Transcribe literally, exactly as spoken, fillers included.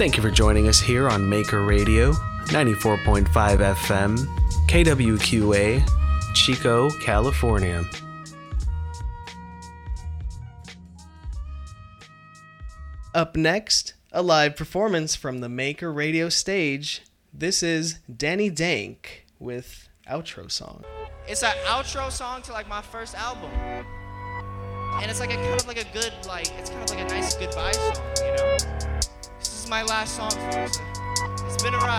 Thank you for joining us here on Maker Radio, ninety-four point five F M, K W Q A, Chico, California. Up next, a live performance from the Maker Radio stage. This is Danny Dank with Outro Song. It's an outro song to like my first album. And it's like a kind of like a good, like, it's kind of like a nice goodbye song, you know? This is my last song, folks. It's been a ride.